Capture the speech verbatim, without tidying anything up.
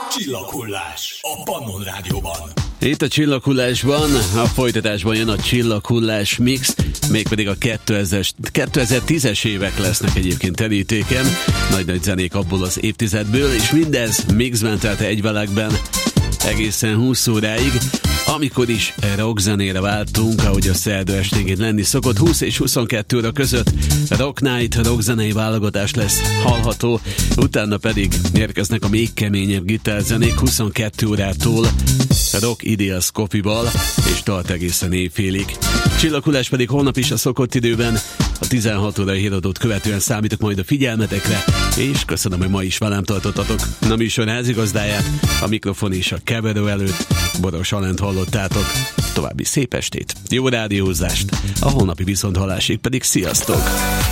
Csillaghullás a Pannon Rádióban. Itt a Csillaghullásban, a folytatásban jön a Csillaghullás mix, mégpedig a kétezer-tízes évek lesznek egyébként terítéken, nagy-nagy zenék abból az évtizedből, és mindez mixben, tehát egyvelekben egészen húsz óráig, amikor is rockzenére váltunk, ahogy a szerda esténként lenni szokott. húsz és huszonkettő óra között Rock Night, rockzenei válogatás lesz hallható, utána pedig érkeznek a még keményebb gitárzenék huszonkettő órától Rock Ideas Copy-val, és tart egészen éjfélig. Csillaghullás pedig holnap is a szokott időben, a tizenhat órai híradót követően számítok majd a figyelmetekre, és köszönöm, hogy ma is velem tartottatok. A műsor házigazdáját, a mikrofon és a keverő előtt Boros Alent hallottátok. További szép estét, jó rádiózást, a holnapi viszonthallásig pedig sziasztok!